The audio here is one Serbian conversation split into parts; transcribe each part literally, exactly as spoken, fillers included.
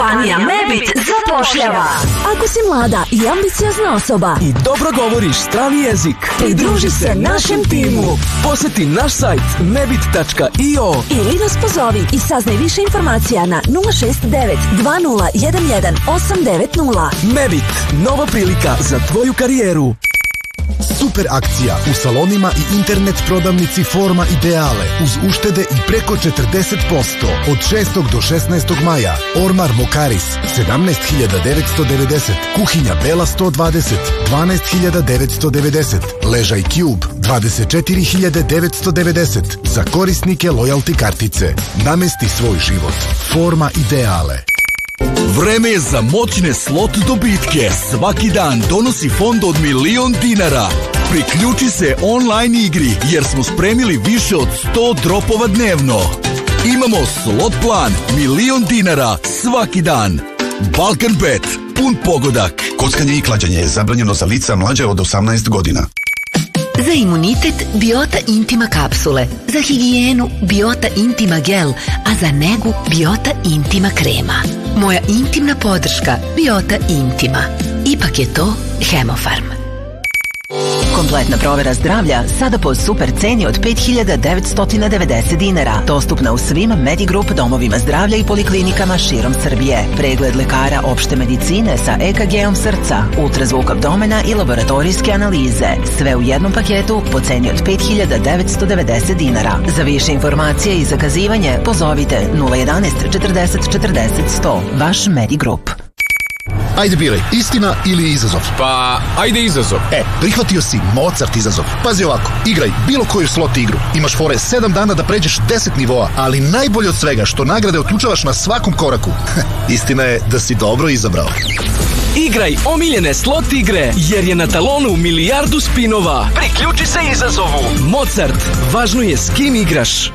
Kompanija Mebit zapošljava. Ako si mlada i ambiciozna osoba i dobro govoriš strani jezik, pridruži se našem timu. Poseti naš sajt mebit tačka io ili nas pozovi i saznaj više informacija na nula šest devet dva nula jedan jedan osam devet nula. Mebit, nova prilika za tvoju karijeru. Super akcija u salonima i internet prodavnici Forma Ideale uz uštede i preko četrdeset posto od šestog do šesnaestog maja. Ormar Mokaris sedamnaest hiljada devetsto devedeset, kuhinja Bela sto dvadeset dvanaest hiljada devetsto devedeset, ležaj Cube dvadeset četiri hiljade devetsto devedeset. Za korisnike lojalty kartice. Namesti svoj život. Forma Ideale. Vreme je za moćne slot dobitke. Svaki dan donosi fond od milion dinara. Priključi se online igri jer smo spremili više od sto dropova dnevno. Imamo slot plan milion dinara svaki dan. Balkan Bet, pun pogodak. Kockanje i klađenje je zabranjeno za lica mlađe od osamnaest godina. Za imunitet Biota Intima kapsule, za higijenu Biota Intima gel, a za negu Biota Intima krema. Moja intimna podrška Biota Intima. Ipak je to Hemofarm. Kompletna provera zdravlja sada po super ceni od pet hiljada devetsto devedeset dinara. Dostupna u svim Medigrup domovima zdravlja i poliklinikama širom Srbije. Pregled lekara opšte medicine sa E K G-om srca, ultrazvuk abdomena i laboratorijske analize. Sve u jednom paketu po ceni od pet hiljada devetsto devedeset dinara. Za više informacije i zakazivanje pozovite nula jedanaest četrdeset četrdeset sto. Vaš Medigrup. Ajde biraj, istina ili izazov? Pa, ajde izazov. E, prihvatio si Mozart izazov. Pazi ovako, igraj bilo koju slot igru. Imaš fore sedam dana da pređeš deset nivoa, ali najbolje od svega što nagrade otključavaš na svakom koraku. Istina je da si dobro izabrao. Igraj omiljene slot igre, jer je na talonu milijardu spinova. Priključi se izazovu. Mozart, važno je s kim igraš.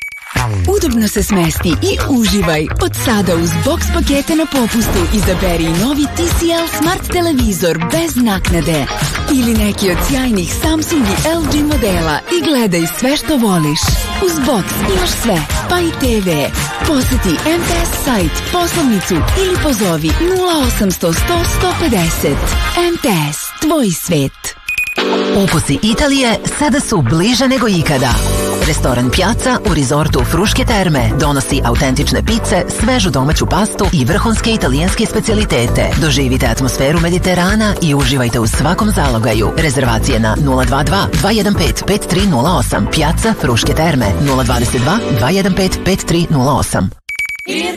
Udobno se smesti i uživaj. Od sada uz box pakete na popustu izaberi novi T C L Smart televizor bez naknade. Ili neki od sjajnih Samsung i L G modela i gledaj sve što voliš. Uz box imaš sve, pa i te ve. Poseti M T S sajt, poslovnicu ili pozovi nula osamsto sto sto pedeset. M T S, tvoj svet. Ukusi Italije sada su bliže nego ikada. Restoran Piazza u rizortu Fruške terme donosi autentične pice, svežu domaću pastu i vrhunske italijanske specijalitete. Doživite atmosferu Mediterana i uživajte u svakom zalogaju. Rezervacije na nula dva dva dva jedan pet pet tri nula osam. Piazza Fruške terme nula dva dva dva jedan pet pet tri nula osam.